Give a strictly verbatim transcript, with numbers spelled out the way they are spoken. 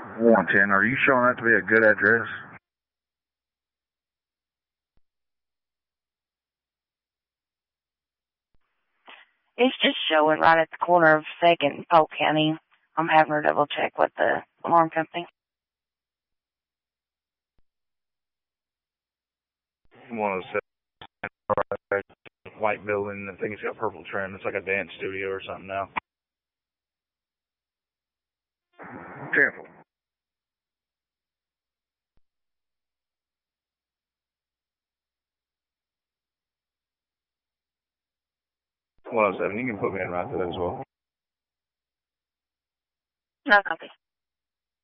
one ten, are you showing that to be a good address? It's just showing right at the corner of second and Polk County. I'm having her double check with the alarm company. one oh seven, white building, I think it's got purple trim. It's like a dance studio or something now. Careful. one oh seven, you can put me in right there as well. No copy.